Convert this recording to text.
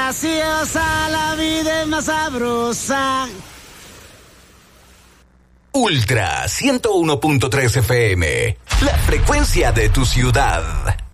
graciosa, la vida es más sabrosa. Ultra 101.3 FM, la frecuencia de tu ciudad.